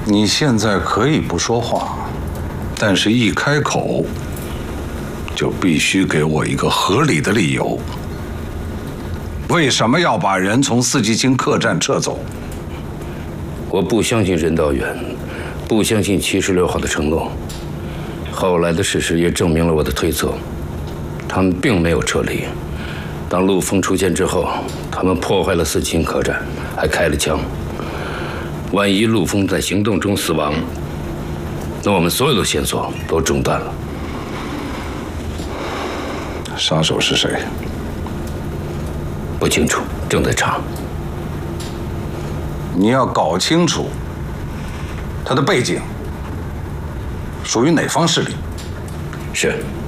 你现在可以不说话，但是一开口，就必须给我一个合理的理由。为什么要把人从四季青客栈撤走？ 我不相信任道远，不相信76号的承诺。后来的事实也证明了我的推测，他们并没有撤离。当陆丰出现之后，他们破坏了四季青客栈，还开了枪。万一陆丰在行动中死亡，那我们所有的线索都中断了。 杀手是谁？ 不清楚，正在查。 你要搞清楚他的背景，属于哪方势力。 是。